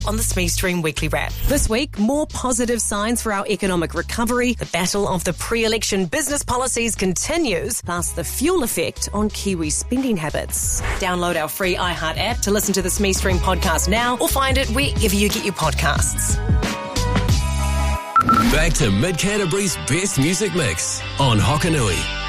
on the Smee Stream Weekly Wrap. This week, more positive signs for our economic recovery. The battle of the pre-election business policies continues, plus the fuel effect on Kiwi spending habits. Download our free iHeart app to listen to the Smee Stream podcast now, or find it wherever you get your podcasts. Back to Mid Canterbury's best music mix on Hokanui.